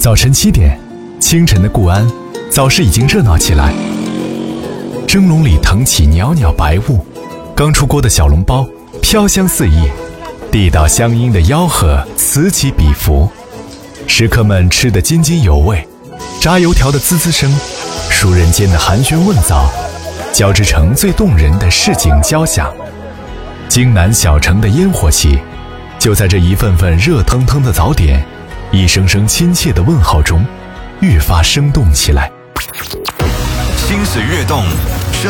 早晨7点，清晨的固安，早市已经热闹起来。蒸笼里腾起袅袅白雾，刚出锅的小笼包飘香四溢，地道乡音的吆喝此起彼伏。食客们吃得津津有味，炸油条的滋滋声，熟人间的寒暄问早，交织成最动人的市井交响。京南小城的烟火气，就在这一份份热腾腾的早点，一声声亲切的问候中，愈发生动起来。 心思跃动，